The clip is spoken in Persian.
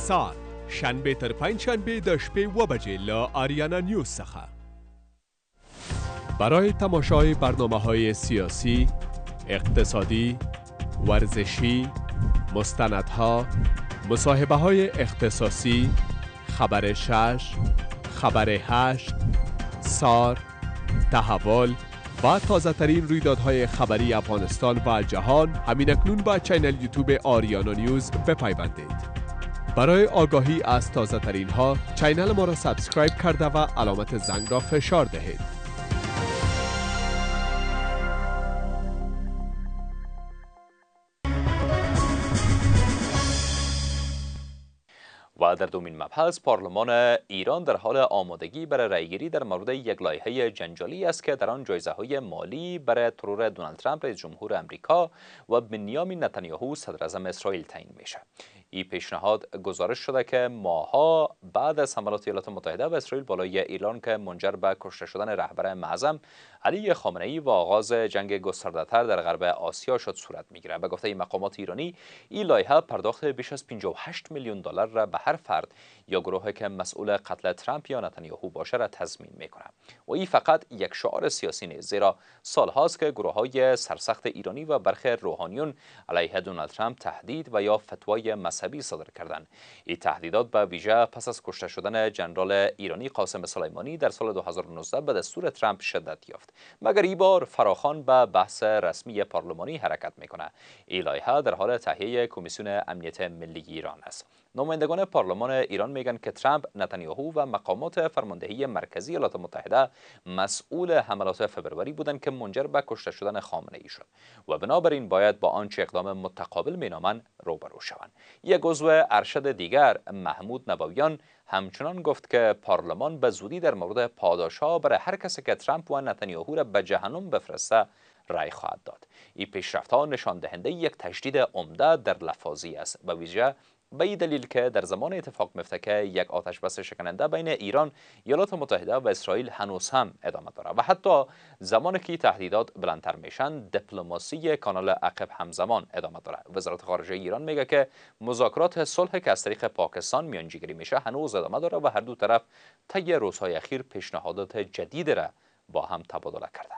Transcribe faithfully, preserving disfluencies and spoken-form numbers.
ساعت شنبه تر پنج شنبه در شپې و بجې له آریانا نیوز څخه. برای تماشای برنامه های سیاسی، اقتصادی، ورزشی، مستندها، مصاحبه های اختصاصی، خبر شش، خبر هشت، سار، تحول و تازه ترین رویدادهای خبری افغانستان و جهان همین اکنون با چینل یوتیوب آریانا نیوز بپیوندید. برای آگاهی از تازه ترین ها چینل ما را سابسکرایب کرده و علامت زنگ را فشار دهید. و در دومین مبحث، پارلمان ایران در حال آمادگی برای رأیگیری در مورد یک لایحه جنجالی است که در آن جایزه‌های مالی برای ترور دونالد ترامپ رئیس جمهور آمریکا و بنیامین نتانیاهو صدر اعظم اسرائیل تعیین میشه. این پیشنهاد گزارش شده که ماه‌ها بعد از حملات ایالات متحده و اسرائیل بالای ایران که منجر به کشته شدن رهبر معظم علی خامنه‌ای و آغاز جنگ گسترده‌تر در غرب آسیا شد صورت میگیره. به گفته مقامات ایرانی، این لایحه پرداخت بیش از پنجاه و هشت میلیون دلار را به هر فرد یا گروهی که مسئول قتل ترامپ یا نتانیاهو باشه را تضمین میکنه. و این فقط یک شعار سیاسی نیست، زیرا سالهاست که گروه‌های سرسخت ایرانی و برخی روحانیون علیه دونالد ترامپ تهدید و یا فتوای مذهبی صادر کردند. این تهدیدات به ویژه پس از کشته شدن ژنرال ایرانی قاسم سلیمانی در سال دو هزار و نوزده به دستور ترامپ شدت یافت. مگر این بار فراخوان به بحث رسمی پارلمانی حرکت میکنه. این لایحه در حال تهیه کمیسیون امنیت ملی ایران است. نمایندگان پارلمان ایران میگن که ترامپ، نتانیاهو و مقامات فرماندهی مرکزی ایالات متحده مسئول حملات فبروری بودند که منجر به کشته شدن خامنه‌ای شد و بنابراین باید با آنچه اقدام متقابل مینامند روبرو شوند. یک عضو ارشد دیگر، محمود نبویان، همچنان گفت که پارلمان به زودی در مورد پاداش‌ها برای هر کسی که ترامپ و نتانیاهو را به جهنم بفرسته رأی خواهد داد. این پیشرفت‌ها نشان دهنده یک تجدید عمده در لفاظی است، به ویژه به این دلیل که در زمان اتفاق میفته که یک آتش بس شکننده بین ایران، ایالات متحده و اسرائیل هنوز هم ادامه داره و حتی زمانی که تهدیدات بلندتر میشن، دیپلماسی کانال عقب همزمان ادامه داره. وزارت خارجه ایران میگه که مذاکرات صلح که از طریق پاکستان میانجیگری میشه هنوز ادامه داره و هر دو طرف طی روزهای اخیر پیشنهادات جدید را با هم تبادله کرده.